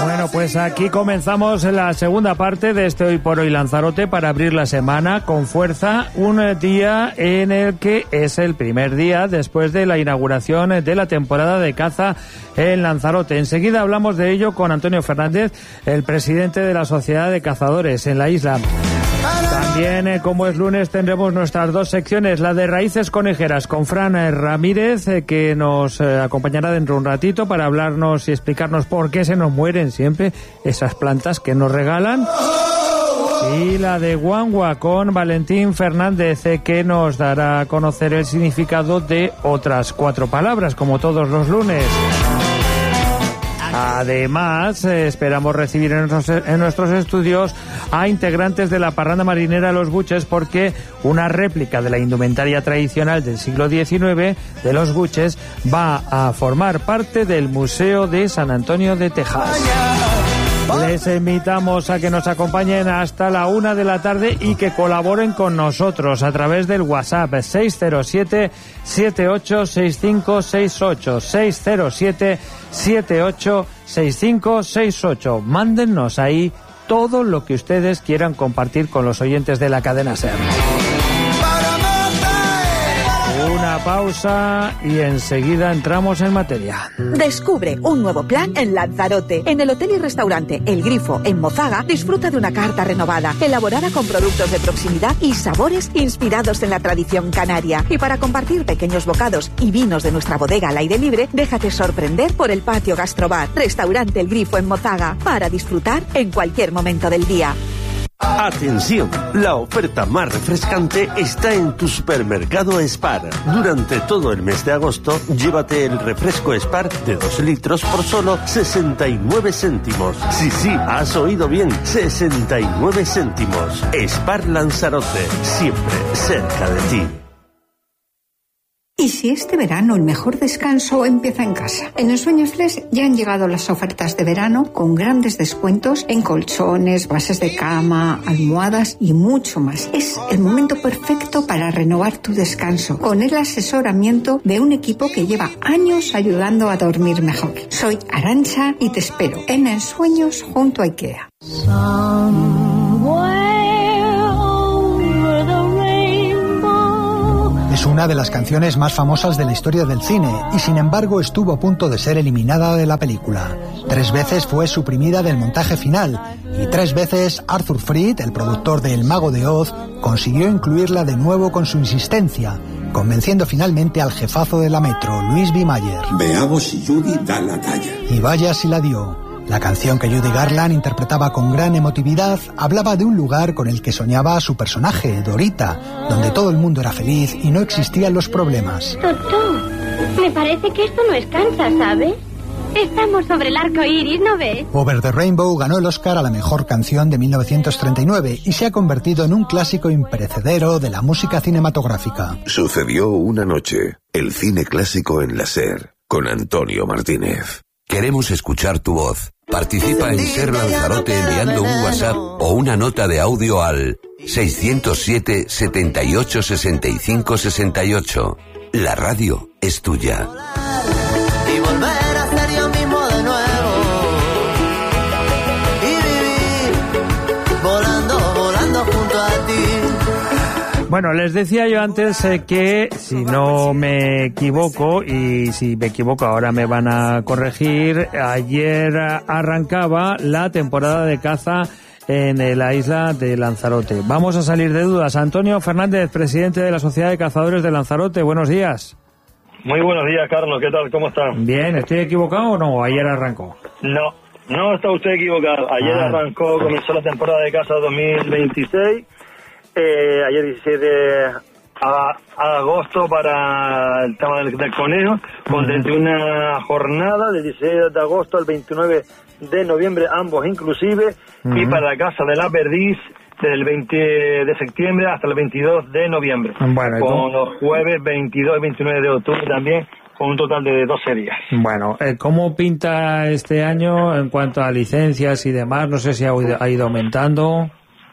Bueno, pues aquí comenzamos la segunda parte de este Hoy por Hoy Lanzarote para abrir la semana con fuerza, un día en el que es el primer día después de la inauguración de la temporada de caza en Lanzarote. Enseguida hablamos de ello con Antonio Fernández, el presidente de la Sociedad de Cazadores en la isla. También, como es lunes, tendremos nuestras dos secciones, la de Raíces Conejeras con Fran Ramírez, que nos acompañará dentro de un ratito para hablarnos y explicarnos por qué se nos mueren siempre esas plantas que nos regalan. Y la de Guangua con Valentín Fernández, que nos dará a conocer el significado de otras 4 palabras, como todos los lunes. Además, esperamos recibir en nuestros estudios a integrantes de la parranda marinera Los Buches, porque una réplica de la indumentaria tradicional del siglo XIX de los Buches va a formar parte del Museo de San Antonio de Texas. Les invitamos a que nos acompañen hasta la 1 de la tarde y que colaboren con nosotros a través del WhatsApp 607-786568, 607-786568. Mándennos ahí todo lo que ustedes quieran compartir con los oyentes de la cadena SER. Una pausa y enseguida entramos en materia. Descubre un nuevo plan en Lanzarote. En el hotel y restaurante El Grifo, en Mozaga, disfruta de una carta renovada, elaborada con productos de proximidad y sabores inspirados en la tradición canaria. Y para compartir pequeños bocados y vinos de nuestra bodega al aire libre, déjate sorprender por el patio Gastrobar. Restaurante El Grifo en Mozaga, para disfrutar en cualquier momento del día. Atención, la oferta más refrescante está en tu supermercado Spar. Durante todo el mes de agosto, llévate el refresco Spar de 2 litros por solo 69 céntimos. Sí, has oído bien, 69 céntimos. Spar Lanzarote, siempre cerca de ti. ¿Y si este verano el mejor descanso empieza en casa? En Ensueños Flex ya han llegado las ofertas de verano con grandes descuentos en colchones, bases de cama, almohadas y mucho más. Es el momento perfecto para renovar tu descanso con el asesoramiento de un equipo que lleva años ayudando a dormir mejor. Soy Arantxa y te espero en Ensueños junto a IKEA. Es una de las canciones más famosas de la historia del cine y sin embargo estuvo a punto de ser eliminada de la película. 3 veces fue suprimida del montaje final y 3 veces Arthur Freed, el productor de El Mago de Oz, consiguió incluirla de nuevo con su insistencia, convenciendo finalmente al jefazo de la Metro, Louis B. Mayer. Veamos si Judy da la talla. Y vaya si la dio. La canción que Judy Garland interpretaba con gran emotividad hablaba de un lugar con el que soñaba su personaje, Dorita, donde todo el mundo era feliz y no existían los problemas. Doctor, me parece que esto no es Kansas, ¿sabes? Estamos sobre el arco iris, ¿no ves? Over the Rainbow ganó el Oscar a la mejor canción de 1939 y se ha convertido en un clásico imperecedero de la música cinematográfica. Sucedió una noche, el cine clásico en la SER, con Antonio Martínez. Queremos escuchar tu voz. Participa en SER Lanzarote enviando un WhatsApp o una nota de audio al 607 78 65 68. La radio es tuya. Y volver a ser yo mismo de nuevo. Y vivir volando junto a ti. Bueno, les decía yo antes que si no me equivoco, y si me equivoco ahora me van a corregir, ayer arrancaba la temporada de caza en la isla de Lanzarote. Vamos a salir de dudas. Antonio Fernández, presidente de la Sociedad de Cazadores de Lanzarote, buenos días. Muy buenos días, Carlos, ¿qué tal? ¿Cómo está? Bien, ¿estoy equivocado o no? Ayer arrancó. No está usted equivocado. Ayer comenzó la temporada de caza 2026. Ayer 17 de agosto para el tema del conejo, con desde una jornada del 16 de agosto al 29 de noviembre, ambos inclusive, y para la caza de la perdiz desde el 20 de septiembre hasta el 22 de noviembre, con los jueves 22 y 29 de octubre también, con un total de 12 días. Bueno, ¿cómo pinta este año en cuanto a licencias y demás? No sé si ha ido aumentando.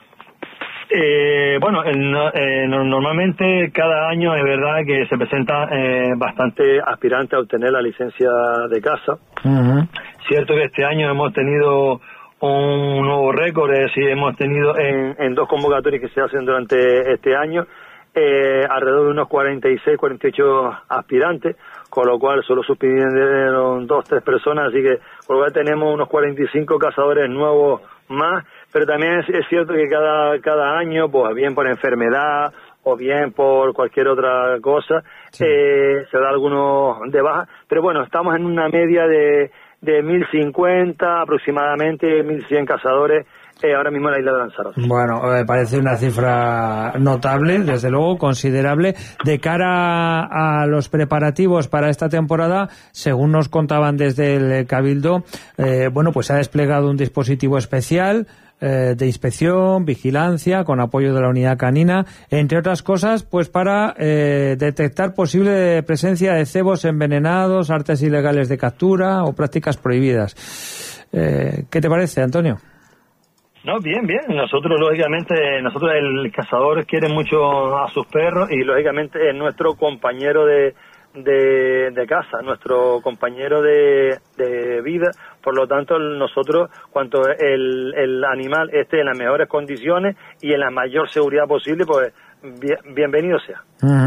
Normalmente cada año es verdad que se presenta bastante aspirante a obtener la licencia de caza. cierto que este año hemos tenido un nuevo récord, es decir, hemos tenido en 2 convocatorias que se hacen durante este año, alrededor de unos 46, 48 aspirantes, con lo cual solo suspendieron 2, 3 personas, así que por lo cual tenemos unos 45 cazadores nuevos más, pero también es cierto que cada año, pues bien por enfermedad o bien por cualquier otra cosa, se da algunos de baja, pero bueno, estamos en una media de 1.050, aproximadamente 1.100 cazadores ahora mismo en la isla de Lanzarote. Bueno, parece una cifra notable, desde luego, considerable. De cara a los preparativos para esta temporada, según nos contaban desde el Cabildo, bueno, pues se ha desplegado un dispositivo especial de inspección, vigilancia, con apoyo de la unidad canina, entre otras cosas, pues para detectar posible presencia de cebos envenenados, artes ilegales de captura o prácticas prohibidas. ¿Qué te parece, Antonio? No, bien. Nosotros, lógicamente, el cazador quiere mucho a sus perros y, lógicamente, es nuestro compañero de caza, nuestro compañero de vida. Por lo tanto, nosotros, cuanto el animal esté en las mejores condiciones y en la mayor seguridad posible, pues bienvenido sea.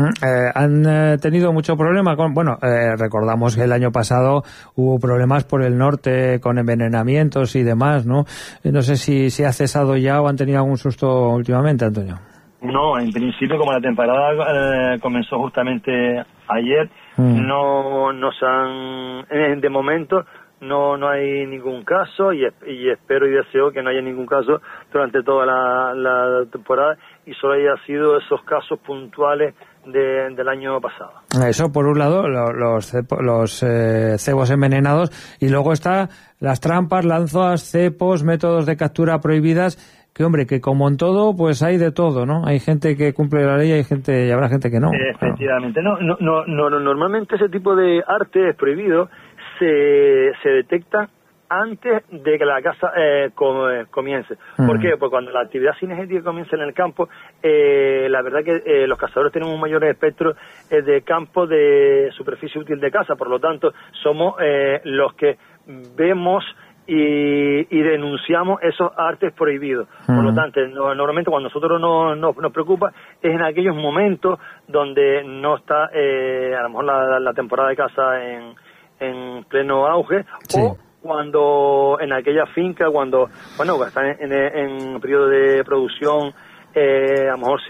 Han tenido mucho problema con, recordamos que el año pasado hubo problemas por el norte con envenenamientos y demás, ¿no? No sé si ha cesado ya o han tenido algún susto últimamente, Antonio. No, en principio, como la temporada comenzó justamente ayer, no nos han, de momento no hay ningún caso y espero y deseo que no haya ningún caso durante toda la temporada y solo haya sido esos casos puntuales del año pasado. Eso por un lado, los cebos envenenados, y luego está las trampas, lanzas, cepos, métodos de captura prohibidas, que hombre, que como en todo, pues hay de todo, ¿no? Hay gente que cumple la ley y habrá gente que no. Efectivamente. Claro. No, normalmente ese tipo de arte es prohibido, se detecta antes de que la caza comience. ¿Por qué? Porque cuando la actividad cinegética comienza en el campo, la verdad que los cazadores tenemos un mayor espectro de campo de superficie útil de caza, por lo tanto, somos los que vemos y denunciamos esos artes prohibidos. Por lo tanto, normalmente cuando nosotros nos preocupa es en aquellos momentos donde no está a lo mejor la temporada de caza en pleno auge, o cuando en aquella finca, cuando están en periodo de producción, a lo mejor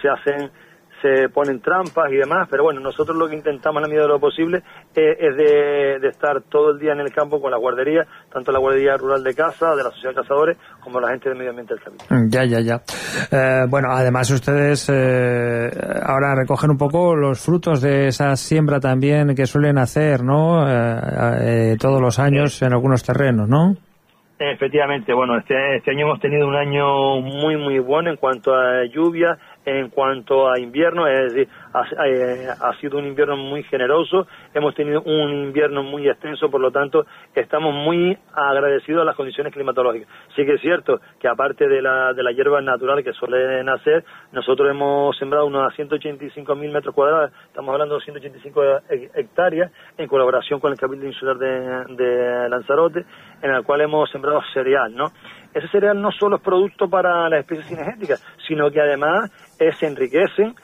se ponen trampas y demás, pero bueno, nosotros lo que intentamos en la medida de lo posible es de estar todo el día en el campo con la guardería, tanto la guardería rural de caza, de la Sociedad de Cazadores, como la gente del medio ambiente del Cabildo. Ya. Bueno, además ustedes ahora recogen un poco los frutos de esa siembra también que suelen hacer, ¿no? Todos los años en algunos terrenos, ¿no? Efectivamente, bueno, este año hemos tenido un año muy, muy bueno en cuanto a lluvia, en cuanto a invierno, es decir, ha sido un invierno muy generoso, hemos tenido un invierno muy extenso, por lo tanto, estamos muy agradecidos a las condiciones climatológicas. Sí que es cierto que aparte de la hierba natural que suele nacer, nosotros hemos sembrado unos 185.000 metros cuadrados, estamos hablando de 185 hectáreas, en colaboración con el Cabildo Insular de Lanzarote, en el cual hemos sembrado cereal, ¿no? Ese cereal no solo es producto para las especies cinegéticas, sino que además se enriquecen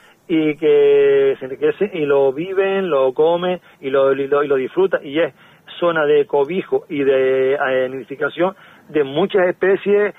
y lo viven, lo comen y lo disfrutan, y es zona de cobijo y de nidificación de muchas especies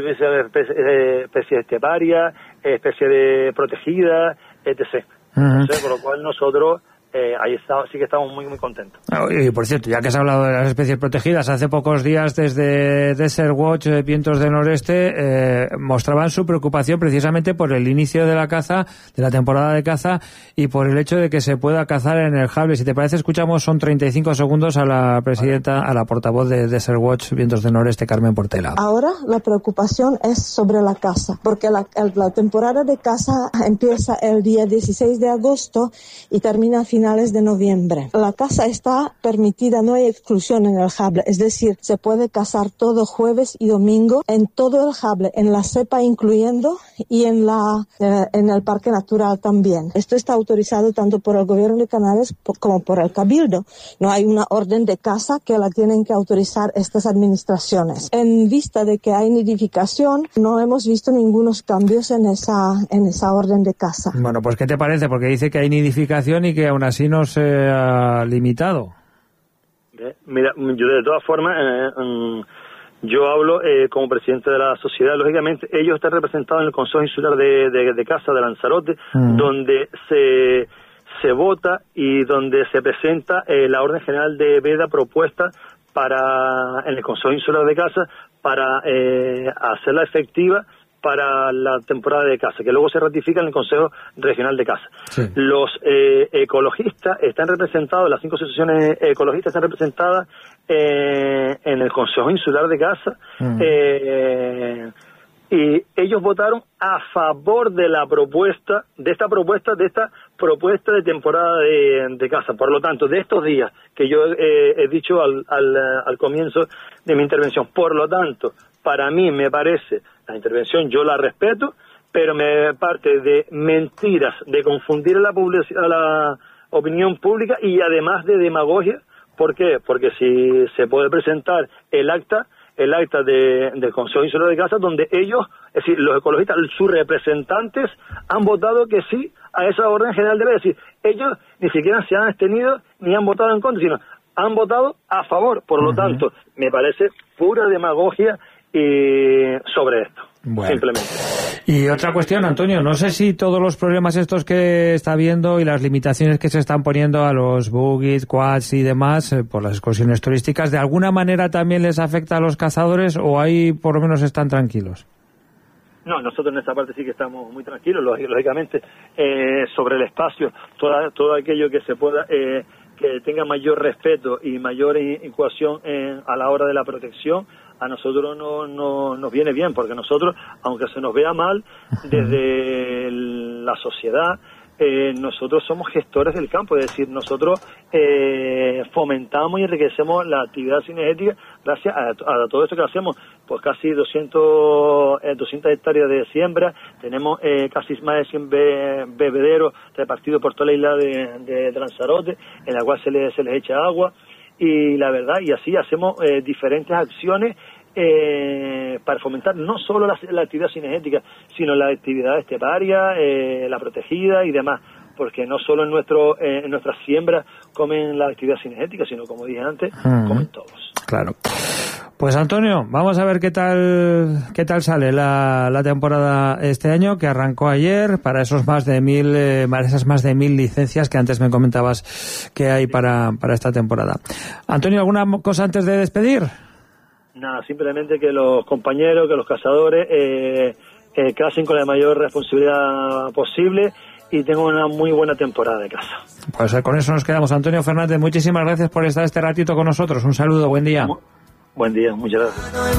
esteparias, especies de protegidas, etc. Entonces, con lo cual nosotros sí que estamos muy, muy contentos. Y por cierto, ya que has hablado de las especies protegidas, hace pocos días desde Desert Watch, Vientos del Noreste, mostraban su preocupación precisamente por el inicio de la caza, de la temporada de caza, y por el hecho de que se pueda cazar en el Jable. Si te parece, escuchamos, son 35 segundos a la presidenta, a la portavoz de Desert Watch, Vientos del Noreste, Carmen Portela. Ahora la preocupación es sobre la caza, porque la temporada de caza empieza el día 16 de agosto y termina a finales finales de noviembre. La caza está permitida, no hay exclusión en el Jable, es decir, se puede cazar todo jueves y domingo en todo el Jable, en la cepa incluyendo y en el Parque Natural también. Esto está autorizado tanto por el Gobierno de Canarias como por el Cabildo. No hay una orden de caza que la tienen que autorizar estas administraciones. En vista de que hay nidificación, no hemos visto ningunos cambios en esa orden de caza. Bueno, pues ¿qué te parece? Porque dice que hay nidificación y que aún así no se ha limitado. Mira, yo de todas formas, yo hablo como presidente de la sociedad. Lógicamente, ellos están representados en el Consejo Insular de Caza de Lanzarote, donde se vota y donde se presenta la orden general de veda propuesta en el Consejo Insular de Caza para hacerla efectiva para la temporada de caza, que luego se ratifica en el Consejo Regional de Caza. Sí. Los ecologistas están representados, las 5 asociaciones ecologistas están representadas en el Consejo Insular de Caza, y ellos votaron a favor de esta propuesta de temporada de caza. Por lo tanto, de estos días que yo he dicho al comienzo de mi intervención, por lo tanto, para mí me parece, la intervención yo la respeto, pero me parte de mentiras, de confundir a la opinión pública y además de demagogia. ¿Por qué? Porque si se puede presentar el acta del Consejo Insular de Caza, donde ellos, es decir, los ecologistas, sus representantes, han votado que sí a esa orden general de ley. Es decir, ellos ni siquiera se han abstenido ni han votado en contra, sino han votado a favor. Por lo tanto, me parece pura demagogia sobre esto. Bueno. Simplemente. Y otra cuestión, Antonio, no sé si todos los problemas estos que está habiendo y las limitaciones que se están poniendo a los buggies, quads y demás por las excursiones turísticas, ¿de alguna manera también les afecta a los cazadores o ahí por lo menos están tranquilos? No, nosotros en esta parte sí que estamos muy tranquilos, lógicamente, sobre el espacio, todo aquello que se pueda, que tenga mayor respeto y mayor incoación a la hora de la protección, a nosotros no nos viene bien, porque nosotros, aunque se nos vea mal, desde la sociedad, nosotros somos gestores del campo, es decir, nosotros fomentamos y enriquecemos la actividad cinegética gracias a todo esto que hacemos. Pues casi 200 hectáreas de siembra, tenemos casi más de 100 bebederos repartidos por toda la isla de Lanzarote, en la cual se les echa agua, y la verdad, y así hacemos diferentes acciones para fomentar no solo la actividad cinegética, sino la actividad esteparia, la protegida y demás, porque no solo en nuestras siembras comen la actividad cinegética, sino, como dije antes, comen todos. Claro. Pues Antonio, vamos a ver qué tal sale la temporada este año, que arrancó ayer, para esas más de 1000 licencias que antes me comentabas que hay para esta temporada. Antonio, ¿alguna cosa antes de despedir? Nada, simplemente que los compañeros, que los cazadores cacen con la mayor responsabilidad posible y tengan una muy buena temporada de caza. Pues con eso nos quedamos. Antonio Fernández, muchísimas gracias por estar este ratito con nosotros. Un saludo, buen día. Buen día, muchas gracias.